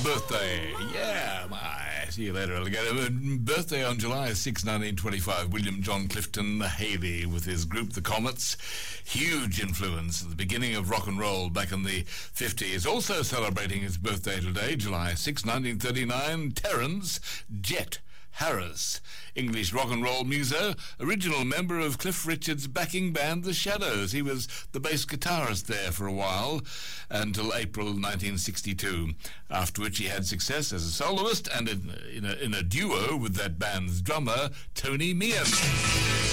Birthday, yeah, see you later, alligator. Birthday on July 6, 1925, William John Clifton Haley with his group The Comets. Huge influence at the beginning of rock and roll back in the 50s. Also celebrating his birthday today, July 6, 1939, Terence Jet Harris, English rock and roll muso, original member of Cliff Richard's backing band The Shadows. He was the bass guitarist there for a while until April 1962, after which he had success as a soloist and in a duo with that band's drummer, Tony Meehan.